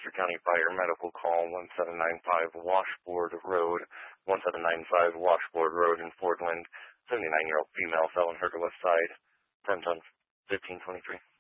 Westchester County Fire Medical call 1795 Washboard Road, 1795 Washboard Road in Fort Wayne. 79-year-old female fell and hurt her left side. Front on 1523.